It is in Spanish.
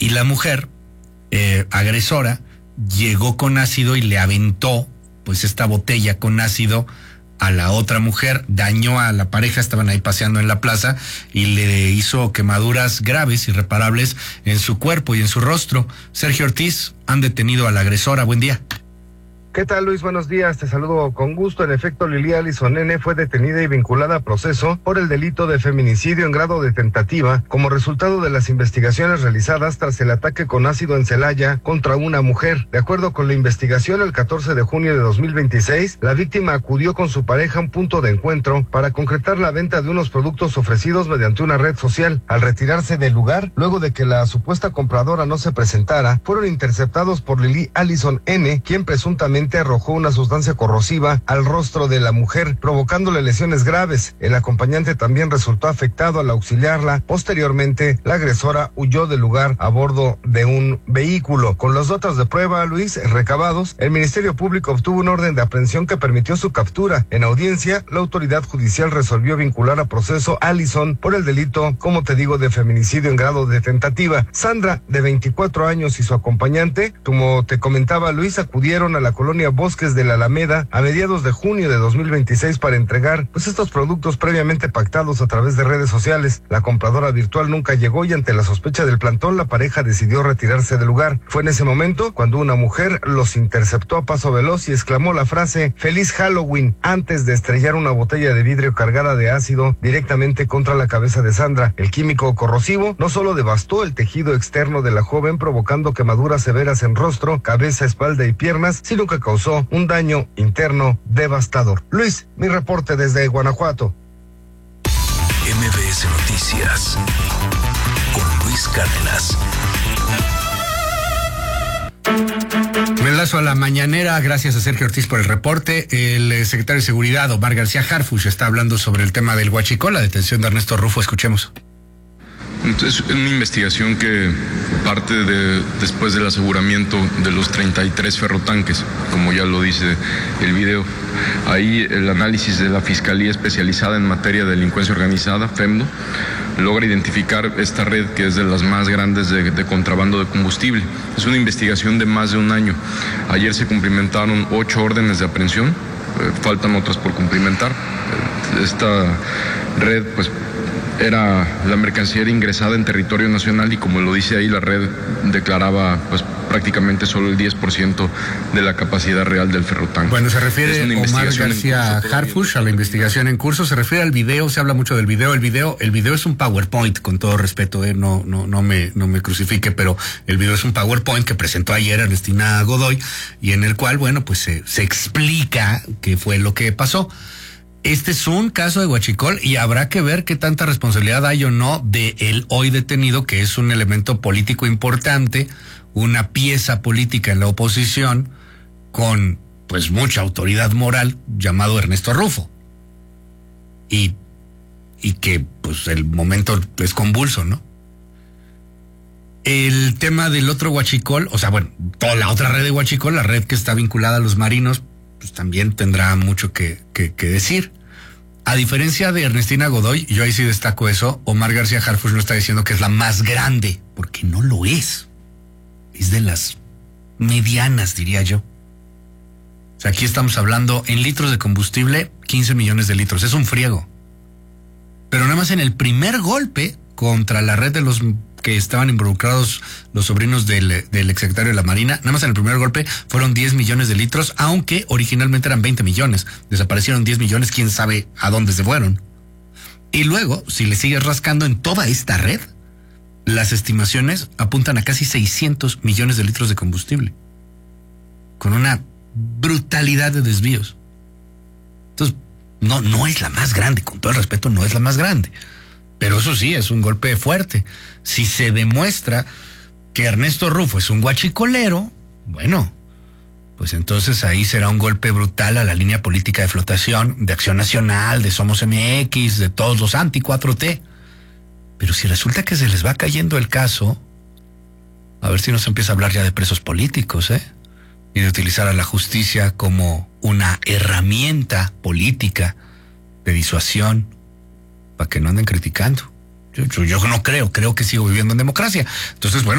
Y la mujer, agresora, llegó con ácido y le aventó pues esta botella con ácido a la otra mujer, dañó a la pareja, estaban ahí paseando en la plaza y le hizo quemaduras graves, irreparables en su cuerpo y en su rostro. Sergio Ortiz, han detenido a la agresora. Buen día. ¿Qué tal, Luis? Buenos días, te saludo con gusto. En efecto, Lili Allison N. fue detenida y vinculada a proceso por el delito de feminicidio en grado de tentativa como resultado de las investigaciones realizadas tras el ataque con ácido en Celaya contra una mujer. De acuerdo con la investigación, el 14 de junio de 2026, la víctima acudió con su pareja a un punto de encuentro para concretar la venta de unos productos ofrecidos mediante una red social. Al retirarse del lugar, luego de que la supuesta compradora no se presentara, fueron interceptados por Lili Allison N., quien presuntamente arrojó una sustancia corrosiva al rostro de la mujer, provocándole lesiones graves. El acompañante también resultó afectado al auxiliarla. Posteriormente, la agresora huyó del lugar a bordo de un vehículo. Con los datos de prueba, Luis, recabados, el Ministerio Público obtuvo un orden de aprehensión que permitió su captura. En audiencia, la autoridad judicial resolvió vincular a proceso a Allison por el delito, como te digo, de feminicidio en grado de tentativa. Sandra, de 24 años, y su acompañante, como te comentaba, Luis, acudieron a la colonia Bosques de la Alameda a mediados de junio de 2026 para entregar estos productos previamente pactados a través de redes sociales. La compradora virtual nunca llegó y ante la sospecha del plantón, la pareja decidió retirarse del lugar. Fue en ese momento cuando una mujer los interceptó a paso veloz y exclamó la frase "Feliz Halloween" antes de estrellar una botella de vidrio cargada de ácido directamente contra la cabeza de Sandra. El químico corrosivo no solo devastó el tejido externo de la joven, provocando quemaduras severas en rostro, cabeza, espalda y piernas, sino que causó un daño interno devastador. Luis, mi reporte desde Guanajuato. MBS Noticias con Luis Cárdenas. Me enlazo a la mañanera, gracias a Sergio Ortiz por el reporte. El secretario de Seguridad, Omar García Harfuch, está hablando sobre el tema del huachicol, la detención de Ernesto Rufo. Escuchemos. Es una investigación que parte después del aseguramiento de los 33 ferrotanques, como ya lo dice el video. Ahí el análisis de la Fiscalía Especializada en Materia de Delincuencia Organizada, FEMDO, logra identificar esta red que es de las más grandes de contrabando de combustible. Es una investigación de más de un año. Ayer se cumplimentaron 8 órdenes de aprehensión, faltan otras por cumplimentar. Esta red, era la mercancía era ingresada en territorio nacional y, como lo dice ahí, la red declaraba prácticamente solo el 10% de la capacidad real del ferrotanque. Bueno, se refiere Omar García Harfuch a la investigación en curso, se refiere al video, se habla mucho del video. El video es un PowerPoint, con todo respeto, no me crucifique, pero el video es un PowerPoint que presentó ayer Ernestina Godoy y en el cual, se explica qué fue lo que pasó. Este es un caso de huachicol y habrá que ver qué tanta responsabilidad hay o no de el hoy detenido, que es un elemento político importante, una pieza política en la oposición con mucha autoridad moral, llamado Ernesto Rufo. Y que el momento es convulso, ¿no? El tema del otro huachicol, toda la otra red de huachicol, la red que está vinculada a los marinos, también tendrá mucho que decir. A diferencia de Ernestina Godoy, yo ahí sí destaco eso, Omar García Harfuch no está diciendo que es la más grande, porque no lo es. Es de las medianas, diría yo. Aquí estamos hablando en litros de combustible, 15 millones de litros. Es un friego. Pero nada más en el primer golpe contra la red de los que estaban involucrados, los sobrinos del exsecretario de la Marina, nada más en el primer golpe fueron 10 millones de litros, aunque originalmente eran 20 millones. Desaparecieron 10 millones, quién sabe a dónde se fueron. Y luego, si le sigues rascando en toda esta red, las estimaciones apuntan a casi 600 millones de litros de combustible, con una brutalidad de desvíos. Entonces, no es la más grande, con todo el respeto, no es la más grande. Pero eso sí, es un golpe fuerte. Si se demuestra que Ernesto Rufo es un guachicolero, entonces ahí será un golpe brutal a la línea política de flotación, de Acción Nacional, de Somos MX, de todos los anti-4T. Pero si resulta que se les va cayendo el caso, a ver si nos empieza a hablar ya de presos políticos, y de utilizar a la justicia como una herramienta política de disuasión, para que no anden criticando. Yo no creo que sigo viviendo en democracia. Entonces,